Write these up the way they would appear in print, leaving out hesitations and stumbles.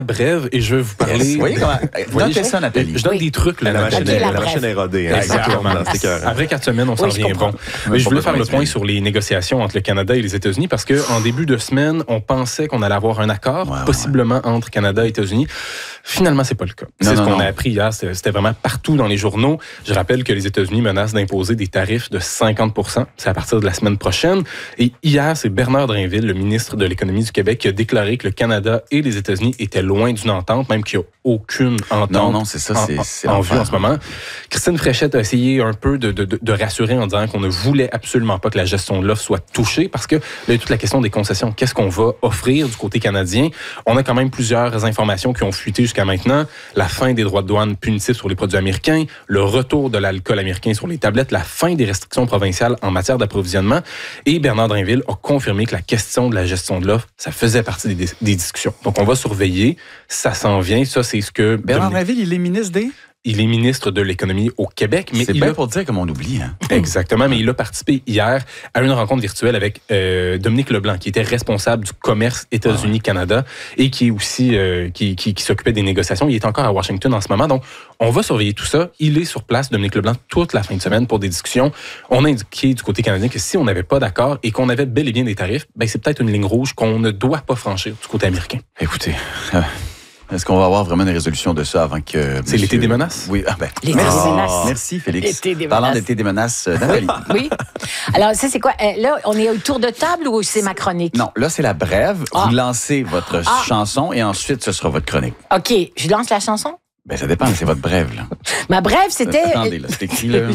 brève et je vais vous parler. Yes. Oui, notez ça, Nathalie. Je donne des trucs. La machine est rodée. Exactement. Après 4 semaines, on s'en vient bon. Mais je voulais faire le point sur les négociations entre le Canada et les États-Unis parce qu'en début de semaine, on pensait qu'on allait avoir un accord, possiblement entre Canada et États-Unis. Finalement, c'est pas le cas. C'est ce qu'on a appris hier. C'était vraiment partout dans les journaux. Je rappelle que les États-Unis menacent d'imposer des tarifs de 50%. C'est à partir de la semaine prochaine. Et hier, c'est Bernard Drinville, le ministre de l'Économie du Québec, qui a déclaré que le Canada et les États-Unis étaient loin d'une entente, même qu'il n'y a aucune entente c'est ça, c'est en vue en ce moment. Christine Fréchette a essayé un peu de rassurer en disant qu'on ne voulait absolument pas que la gestion de l'offre soit touchée parce que là, il y a toute la question des concessions. Qu'est-ce qu'on va offrir du côté canadien? On a quand même plusieurs informations qui ont fuité jusqu'à maintenant. La fin des droits de douane punitifs sur les produits américains, le retour de l'alcool américain sur les tablettes, la fin des restrictions provinciales en matière d'approvisionnement. Et Bernard Drinville a confirmé que la question de la gestion de l'offre, ça faisait partie des discussions. Donc, on va surveiller. Ça s'en vient. Ça, c'est ce que... Bernard Drinville, il est ministre des... Il est ministre de l'Économie au Québec. Mais c'est bien pour dire comme on oublie. Hein? Exactement, mais il a participé hier à une rencontre virtuelle avec Dominique Leblanc, qui était responsable du commerce États-Unis-Canada et qui est aussi qui s'occupait des négociations. Il est encore à Washington en ce moment, donc on va surveiller tout ça. Il est sur place, Dominique Leblanc, toute la fin de semaine pour des discussions. On a indiqué du côté canadien que si on n'avait pas d'accord et qu'on avait bel et bien des tarifs, ben c'est peut-être une ligne rouge qu'on ne doit pas franchir du côté américain. Écoutez... Est-ce qu'on va avoir vraiment une résolution de ça avant que... C'est l'été des menaces? Oui. L'été des menaces. Merci, Félix. L'été des Parlant menaces. d'été des menaces, Nathalie. Oui. Alors, ça, c'est quoi? Là, on est au tour de table ou c'est ma chronique? Non, là, c'est la brève. Vous lancez votre chanson et ensuite, ce sera votre chronique. OK. Je lance la chanson? Ben, ça dépend, c'est votre brève, là. Ma brève, c'était... Attendez, là, c'est écrit, là.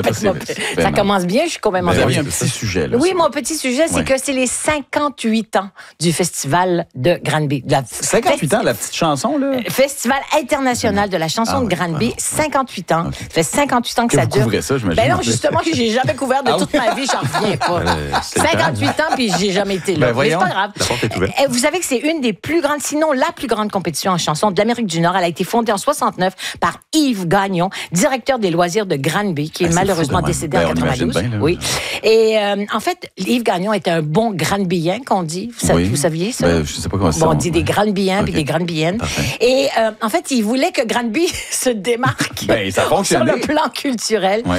Ça commence bien, je suis complètement... Vous avez un petit sujet, là. Oui, mon petit sujet, c'est que c'est les 58 ans du Festival de Granby. 58 ans, la petite chanson, là? Festival international de la chanson de Granby, 58 ans. Ça fait 58 ans que ça dure. Vous couvrez ça, j'imagine. Ben non, justement, que j'ai jamais couvert de toute ma vie, j'en reviens pas. 58 ans, puis j'ai jamais été là. Mais c'est pas grave. Vous savez que c'est une des plus grandes, sinon la plus grande compétition en chanson de l'Amérique du Nord. Elle a été fondée en 69 par Yves Gagnon, directeur des loisirs de Granby, qui est malheureusement décédé en 92. Bien, oui. Et en fait, Yves Gagnon était un bon Granbyen, qu'on dit. Vous saviez ça? Ben, je sais pas comment ça. Bon, on dit des Granbyens puis des Granbyennes. Et en fait, il voulait que Granby se démarque sur le plan culturel. Ouais.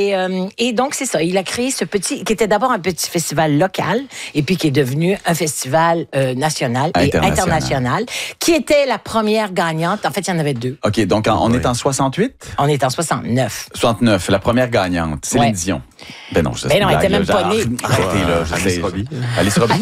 Et donc, c'est ça. Il a créé ce petit, qui était d'abord un petit festival local, et puis qui est devenu un festival national et international, qui était la première gagnante. En fait, il y en avait deux. OK, donc on est en 68? On est en 69. 69, la première gagnante, Céline Dion. Ben non, elle était même pas née. Arrêtez, là. Alice Robbie. Alice Robbie?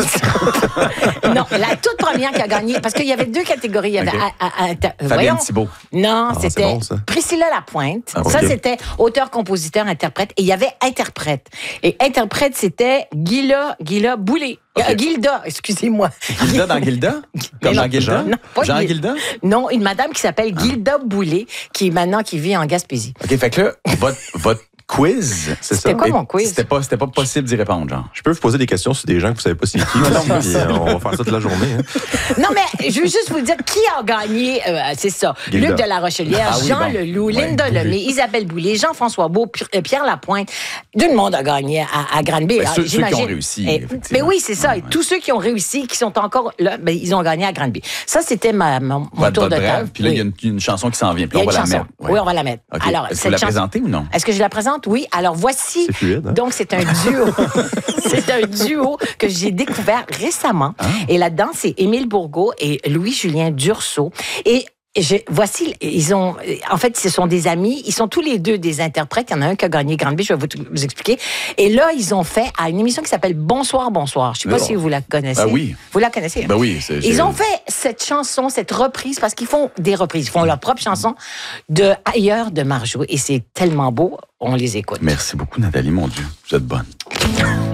Non, la toute première qui a gagné, parce qu'il y avait deux catégories. Il y avait Fabienne Thibault. Non, c'était Priscilla Lapointe. Ça, c'était auteur, compositeur, interprète. Et il y avait interprète. Et interprète, c'était Gilda Boulay. Gilda, excusez-moi. Gilda dans Gilda? Comme Jean Gilda? Non, pas Jean Gilda? Non, une madame qui s'appelle Gilda Boulay, qui vit en Gaspésie. OK, fait que là, votre quiz, c'est ça? C'était quoi mon quiz? C'était pas possible d'y répondre, genre. Je peux vous poser des questions sur des gens que vous savez pas c'est qui. On va faire ça toute la journée. Hein. Non, mais je veux juste vous dire qui a gagné, c'est ça. Gilda. Luc de la Rochelière, Jean Leloup, Linda Lemay, Isabelle Boulay, Jean-François Beau, Pierre Lapointe. Tout le monde a gagné à Granby. Ceux qui ont réussi. Mais oui, c'est ça. Et tous ceux qui ont réussi, qui sont encore là, ils ont gagné à Granby. Ça, c'était mon tour de table. Puis là, il y a une chanson qui s'en vient. Puis on va la mettre. Oui, on va la mettre. Okay. Alors, est-ce que vous la présentez ou non? Est-ce que je la présente? Oui. Alors, voici. C'est fluide, hein? Donc, c'est un duo. C'est un duo que j'ai découvert récemment. Ah. Et là-dedans, c'est Émile Bourgault et Louis-Julien Dursault. Et voici, en fait, ce sont des amis. Ils sont tous les deux des interprètes. Il y en a un qui a gagné Granby, je vais vous expliquer. Et là, ils ont fait à une émission qui s'appelle Bonsoir, bonsoir. Je ne sais pas si vous la connaissez. Ah oui. Vous la connaissez? Ben oui. Ils ont fait cette chanson, cette reprise, parce qu'ils font des reprises. Ils font leur propre chanson de Ailleurs de Marjo. Et c'est tellement beau, on les écoute. Merci beaucoup, Nathalie, mon Dieu. Vous êtes bonne.